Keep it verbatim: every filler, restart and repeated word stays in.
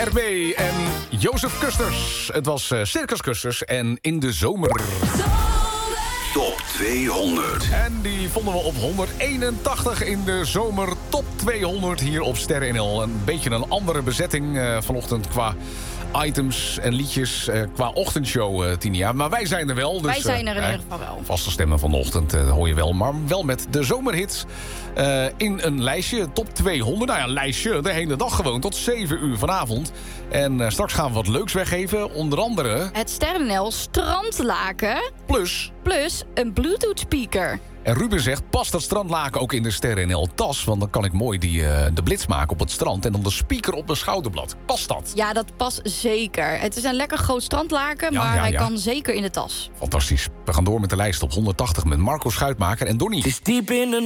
R B en Jozef Kusters. Het was uh, Circus Kusters en In de Zomer. Top tweehonderd. En die vonden we op honderdeenentachtig in de zomer top tweehonderd hier op Sterren N L. Een beetje een andere bezetting uh, vanochtend qua items en liedjes, uh, qua ochtendshow, uh, Tinia. Maar wij zijn er wel. Dus, wij zijn er in uh, ieder geval wel. Vaste stemmen van de ochtend uh, hoor je wel. Maar wel met de zomerhits uh, in een lijstje, top tweehonderd. Nou ja, een lijstje, de hele dag gewoon, tot zeven uur vanavond. En uh, straks gaan we wat leuks weggeven. Onder andere het Sterren N L strandlaken. Plus... Plus een Bluetooth speaker. En Ruben zegt, past dat strandlaken ook in de Sterren N L tas? Want dan kan ik mooi die, uh, de blitz maken op het strand en dan de speaker op mijn schouderblad. Past dat? Ja, dat past zeker. Het is een lekker groot strandlaken, ja, maar ja, hij ja. kan zeker in de tas. Fantastisch. We gaan door met de lijst op honderdtachtig met Marco Schuitmaker en Donnie. Het is diep in de